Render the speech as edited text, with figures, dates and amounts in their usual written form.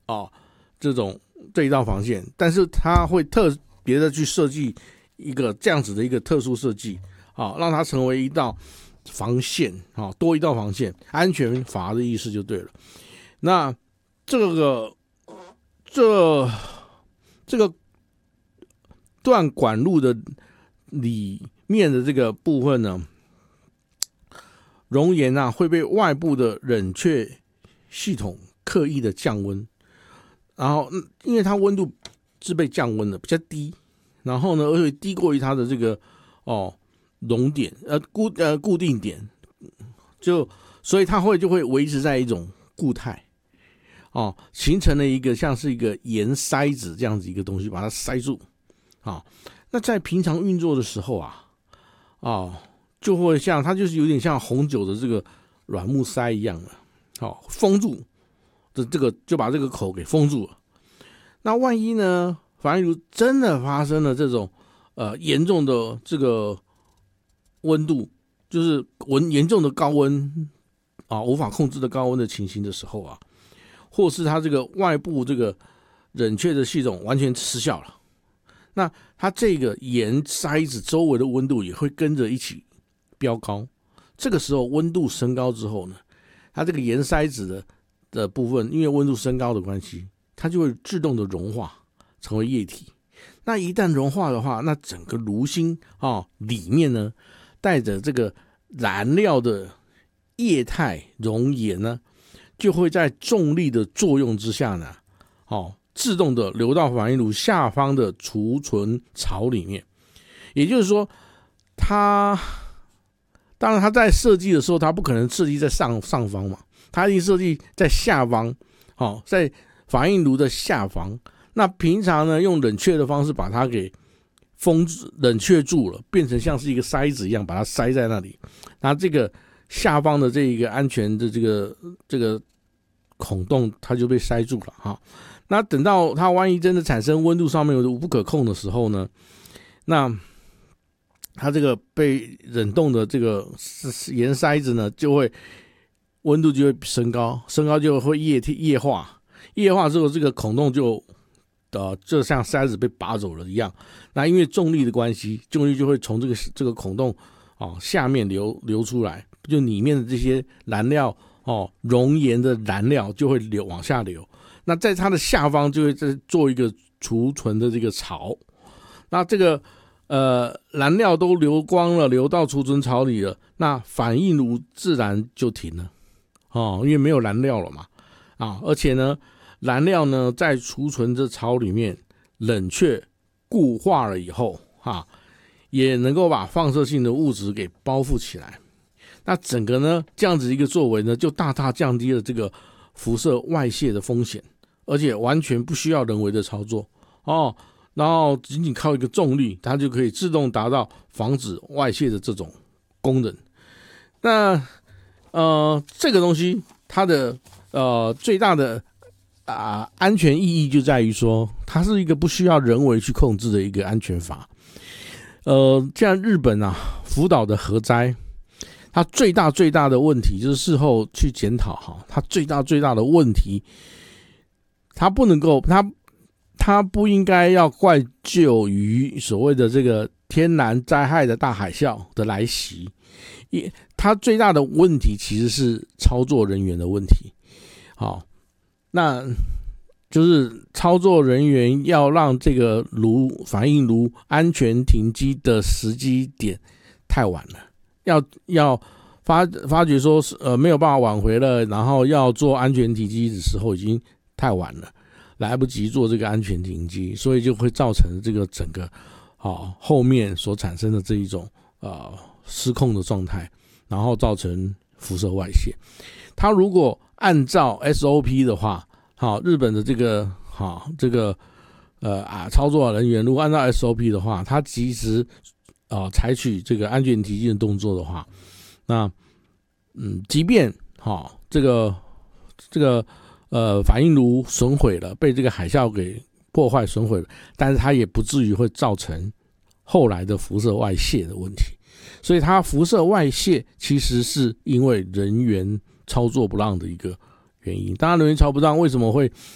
这一道防线，但是它会特别的去设计一个这样子的一个特殊设计，让它成为一道防线，多一道防线，安全阀的意思就对了。那这个断管路的里面的这个部分呢，熔岩会被外部的冷却系统刻意的降温，然后因为它温度是被降温的比较低，然后呢而且低过于它的这个熔点固定点，所以它就会维持在一种固态，形成了一个像是一个盐塞子这样子一个东西把它塞住。那在平常运作的时候就会像它就是有点像红酒的这个软木塞一样的，封住的这个就把这个口给封住了。那万一呢，反应炉真的发生了这种严重的这个温度，就是严重的高温无法控制的高温的情形的时候或是它这个外部这个冷却的系统完全失效了，那它这个盐塞子周围的温度也会跟着一起飙高。这个时候温度升高之后呢，它这个盐塞子的部分因为温度升高的关系，它就会自动的融化成为液体。那一旦融化的话，那整个炉芯里面呢带着这个燃料的液态熔岩呢，就会在重力的作用之下呢自动的流到反应炉下方的储存槽里面。也就是说，当然它在设计的时候，它不可能设计在上方嘛，它一定设计在下方，在反应炉的下方。那平常呢，用冷却的方式把它给冷却住了，变成像是一个塞子一样，把它塞在那里。那这个下方的这一个安全的这个孔洞，它就被塞住了那等到它万一真的产生温度上面有无不可控的时候呢，那它这个被冷冻的这个盐塞子呢，温度就会升高就会液化之后，这个孔洞就像塞子被拔走了一样。那因为重力的关系，重力就会从这个孔洞下面流出来，就里面的这些燃料熔岩的燃料就会往下流。那在它的下方就会再做一个储存的这个槽，那这个燃料都流光了，流到储存槽里了，那反应炉自然就停了因为没有燃料了嘛而且呢，燃料呢在储存的槽里面冷却固化了以后也能够把放射性的物质给包覆起来。那整个呢这样子一个作为呢，就大大降低了这个辐射外泄的风险，而且完全不需要人为的操作然后仅仅靠一个重力，它就可以自动达到防止外泄的这种功能。那这个东西它的最大的安全意义就在于说，它是一个不需要人为去控制的一个安全阀。像日本福岛的核灾，它最大的问题就是事后去检讨它最大的问题，它不应该要怪咎于所谓的这个天然灾害的大海啸的来袭，它最大的问题其实是操作人员的问题。那就是操作人员要让这个反应炉安全停机的时机点太晚了，要发觉说没有办法挽回了，然后要做安全停机的时候已经太晚了，来不及做这个安全停机，所以就会造成这个整个后面所产生的这一种失控的状态，然后造成辐射外泄。它如果按照 SOP 的话，日本的这个操作人员如果按照 SOP 的话，它及时采取这个安全停机的动作的话，那即便这个反应炉损毁了，被这个海啸给破坏损毁了，但是它也不至于会造成后来的辐射外泄的问题。所以它辐射外泄其实是因为人员操作不当的一个原因。当然人员操作不当为什么会